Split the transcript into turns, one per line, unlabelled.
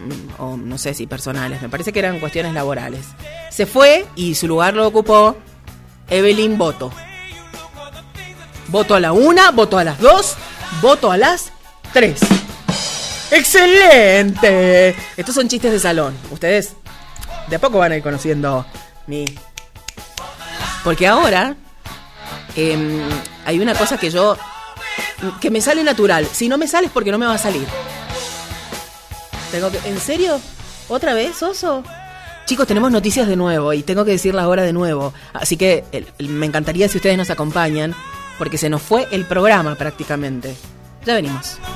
o no sé si personales, me parece que eran cuestiones laborales. Se fue y su lugar lo ocupó Evelyn Boto. Voto a la 1, voto a las 2, voto a las 3. ¡Excelente! Estos son chistes de salón. Ustedes de a poco van a ir conociendo mi... Porque ahora hay una cosa que me sale natural. Si no me sale es porque no me va a salir. ¿En serio? ¿Otra vez, Oso? Chicos, tenemos noticias de nuevo y tengo que decirlas ahora de nuevo. Así que me encantaría si ustedes nos acompañan, porque se nos fue el programa prácticamente. Ya venimos.